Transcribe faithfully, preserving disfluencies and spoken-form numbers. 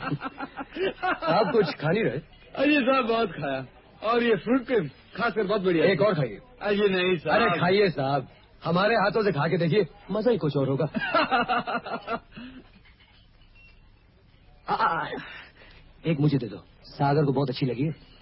साहब कुछ खा नहीं रहे? अजी साहब बहुत खाया, और ये फ्रूट क्रीम खासकर बहुत बढ़िया। एक और खाइए। अजी नहीं साहब। अरे खाइए साहब, हमारे हाथों से खा के देखिए, मजा ही कुछ और होगा। आ, आ, एक मुझे दे दो, सागर को बहुत अच्छी लगी है।